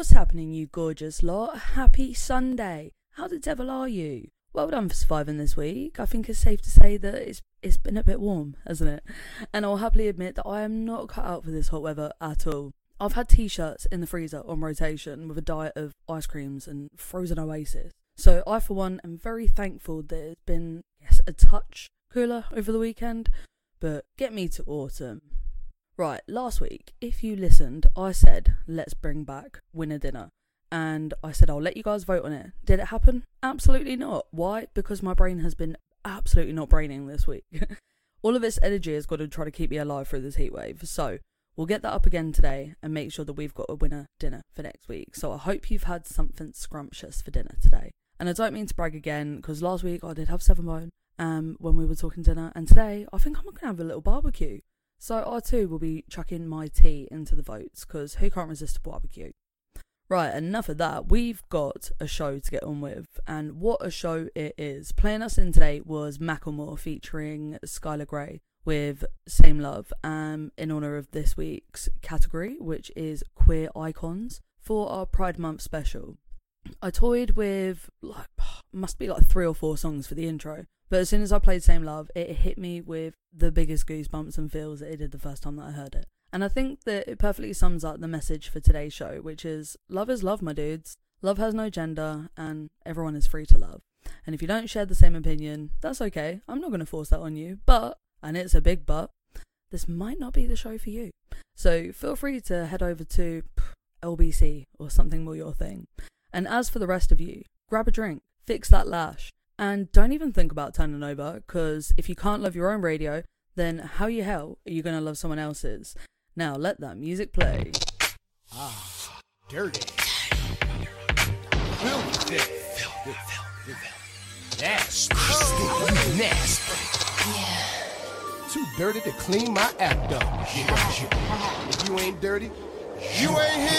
What's happening, you gorgeous lot? Happy Sunday. How the devil are you? Well done for surviving this week. I think it's safe to say that it's been a bit warm, hasn't it? And I'll happily admit that I am not cut out for this hot weather at all. I've had t-shirts in the freezer on rotation with a diet of ice creams and frozen Oasis. So I, for one, am very thankful that it's been, yes, a touch cooler over the weekend. But get me to autumn. Right, last week, if you listened, I said, let's bring back Winner Dinner. And I said, I'll let you guys vote on it. Did it happen? Absolutely not. Why? Because my brain has been absolutely not braining this week. All of its energy has got to try to keep me alive through this heat wave. So we'll get that up again today and make sure that we've got a winner dinner for next week. So I hope you've had something scrumptious for dinner today. And I don't mean to brag again, because last week I did have 7 bone when we were talking dinner. And today I think I'm going to have a little barbecue. So I too will be chucking my tea into the votes, because who can't resist a barbecue? Right, enough of that. We've got a show to get on with, and what a show it is. Playing us in today was Macklemore featuring Skylar Grey with Same Love, in honour of this week's category, which is Queer Icons, for our Pride Month special. I toyed with, must be 3 or 4 songs for the intro, but as soon as I played Same Love, it hit me with the biggest goosebumps and feels that it did the first time that I heard it. And I think that it perfectly sums up the message for today's show, which is love is love, my dudes. Love has no gender, and everyone is free to love. And if you don't share the same opinion, that's okay. I'm not going to force that on you. But, and it's a big but, this might not be the show for you. So feel free to head over to LBC or something more your thing. And as for the rest of you, grab a drink, fix that lash, and don't even think about turning over, because if you can't love your own radio, then how the hell are you going to love someone else's? Now let that music play. Ah, dirty. Filthy. Nasty. Nasty. Yeah. Too dirty to clean my act up. If you ain't dirty, you ain't here.